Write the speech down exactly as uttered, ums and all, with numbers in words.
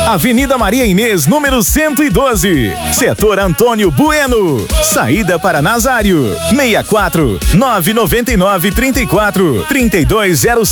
Avenida Maria Inês, número cento e doze. Setor Antônio Bueno. Saída para Nazário. seis quatro nove nove nove, trinta e quatro, trinta e dois zero